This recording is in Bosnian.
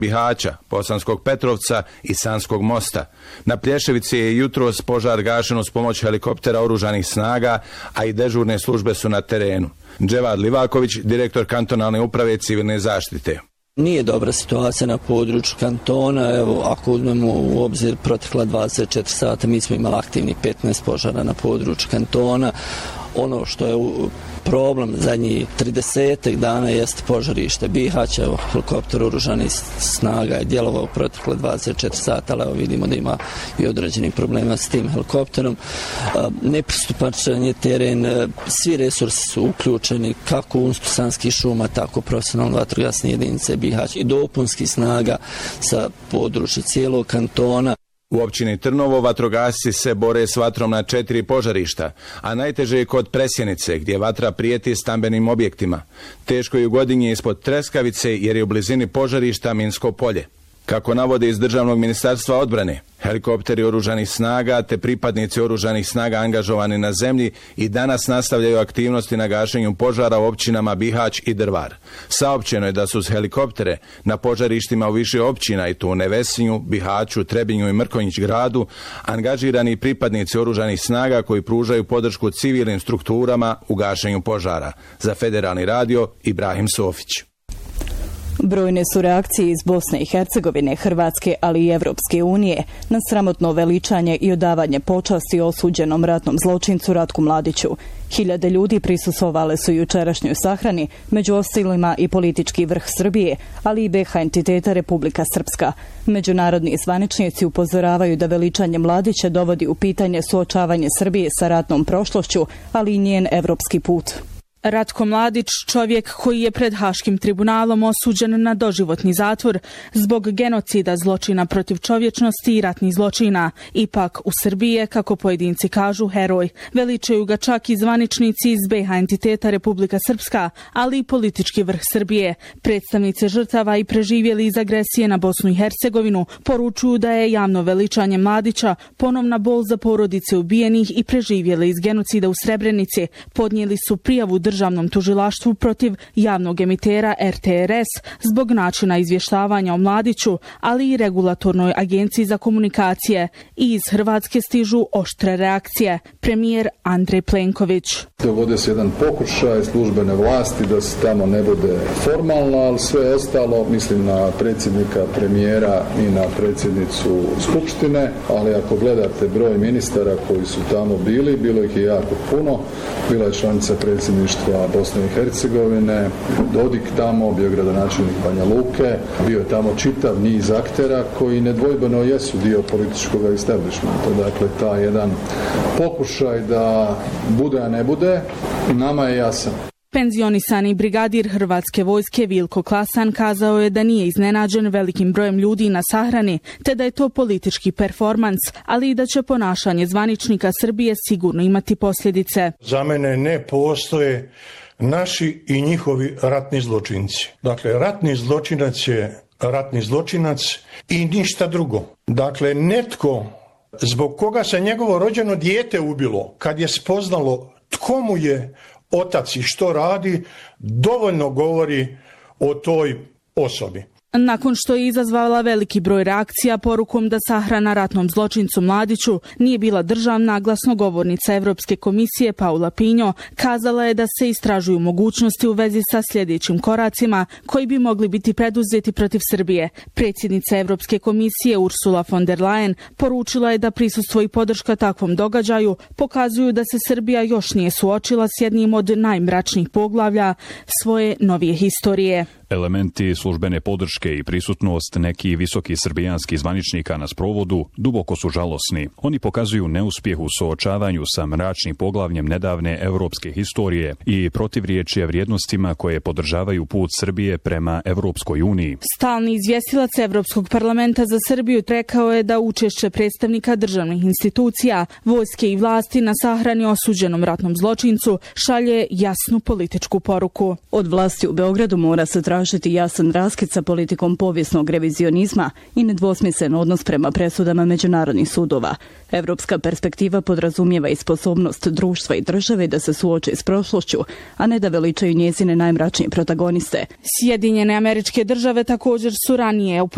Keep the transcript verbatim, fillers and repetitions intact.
Bihaća, Bosanskog Petrovca i Sanskog mosta. Na Plješevici je jutros požar gašen uz pomoć helikoptera oružanih snaga, a i dežurne službe su na terenu. Dževad Livaković, direktor kantonalne uprave civilne zaštite. Nije dobra situacija na području kantona. Evo, ako uzmemo u obzir protekla dvadeset četiri sata, mi smo imali aktivni petnaest požara na području kantona. Ono što je problem zadnjih trideset dana jeste požarište Bihaća. Evo, helikopter oružanih snaga je djelovao protekle dvadeset četiri sata, ali evo vidimo da ima i određenih problema s tim helikopterom. Nepristupačan je teren, svi resursi su uključeni, kako Unsko-Sanskih šuma, tako profesionalne vatrogasne jedinice Bihać i dopunskih snaga sa područja cijelog kantona. U općini Trnovo vatrogasci se bore s vatrom na četiri požarišta, a najteže je kod Presjenice, gdje vatra prijeti stambenim objektima. Teško je u Godinji ispod Treskavice jer je u blizini požarišta minsko polje. Kako navode iz Državnog ministarstva odbrane, helikopteri oružanih snaga te pripadnici oružanih snaga angažovani na zemlji i danas nastavljaju aktivnosti na gašenju požara u općinama Bihać i Drvar. Saopćeno je da su s helikoptere na požarištima u više općina, i to u Nevesinju, Bihaću, Trebinju i Mrkonjić gradu, angažirani pripadnici oružanih snaga koji pružaju podršku civilnim strukturama u gašenju požara. Za Federalni radio, Ibrahim Sofić. Brojne su reakcije iz Bosne i Hercegovine, Hrvatske, ali i Evropske unije na sramotno veličanje i odavanje počasti osuđenom ratnom zločincu Ratku Mladiću. Hiljade ljudi prisustvovale su jučerašnjoj sahrani, među ostalima i politički vrh Srbije, ali i B H entiteta Republika Srpska. Međunarodni zvaničnici upozoravaju da veličanje Mladića dovodi u pitanje suočavanje Srbije sa ratnom prošlošću, ali i njen evropski put. Ratko Mladić, čovjek koji je pred Haškim tribunalom osuđen na doživotni zatvor zbog genocida, zločina protiv čovječnosti i ratnih zločina. Ipak u Srbiji je, kako pojedinci kažu, heroj. Veličaju ga čak i zvaničnici iz B H entiteta Republika Srpska, ali i politički vrh Srbije. Predstavnici žrtava i preživjeli iz agresije na Bosnu i Hercegovinu poručuju da je javno veličanje Mladića ponovna bol za porodice ubijenih i preživjeli iz genocida u Srebrenici. Podnijeli su prijavu državnom tužilaštvu protiv javnog emitera R T R S zbog načina izvještavanja o Mladiću, ali i regulatornoj agenciji za komunikacije. I iz Hrvatske stižu oštre reakcije. Premijer Andrej Plenković. Dovode se jedan pokušaj službene vlasti da se tamo ne bude formalno, ali sve ostalo, mislim na predsjednika, premijera i na predsjednicu Skupštine, ali ako gledate broj ministara koji su tamo bili, bilo ih je jako puno, bila je članica predsjedništva Bosne i Hercegovine, Dodik tamo, bio gradonačelnik Banja Luke, bio je tamo čitav niz aktera koji nedvojbeno jesu dio političkog establishmenta. Dakle, ta jedan pokušaj da bude, a ne bude, nama je jasan. Penzionisani brigadir Hrvatske vojske Vilko Klasan kazao je da nije iznenađen velikim brojem ljudi na sahrani, te da je to politički performans, ali i da će ponašanje zvaničnika Srbije sigurno imati posljedice. Za mene ne postoje naši i njihovi ratni zločinci. Dakle, ratni zločinac je ratni zločinac i ništa drugo. Dakle, netko zbog koga se njegovo rođeno dijete ubilo, kad je spoznalo tko mu je otac i što radi, dovoljno govori o toj osobi. Nakon što je izazvala veliki broj reakcija porukom da sahrana ratnom zločincu Mladiću nije bila državna, glasnogovornica Evropske komisije Paula Pinho kazala je da se istražuju mogućnosti u vezi sa sljedećim koracima koji bi mogli biti preduzeti protiv Srbije. Predsjednica Evropske komisije Ursula von der Leyen poručila je da prisustvo i podrška takvom događaju pokazuju da se Srbija još nije suočila s jednim od najmračnijih poglavlja svoje novije historije. Elementi službene podrške i prisutnost nekih visoki srbijanskih zvaničnika na sprovodu duboko su žalosni. Oni pokazuju neuspjeh u suočavanju sa mračnim poglavljem nedavne evropske historije i protivriječje vrijednostima koje podržavaju put Srbije prema Evropskoj uniji. Stalni izvjestilac Evropskog parlamenta za Srbiju rekao je da učešće predstavnika državnih institucija, vojske i vlasti na sahrani osuđenom ratnom zločincu šalje jasnu političku poruku. Od vlasti u Beogradu mora se tražiti jasan raskid sa politikom povijesnog revizionizma i nedvosmislen odnos prema presudama međunarodnih sudova. Evropska perspektiva podrazumijeva i sposobnost društva i države da se suoče s prošlošću, a ne da veličaju njezine najmračnije protagoniste. Sjedinjene Američke Države također su ranije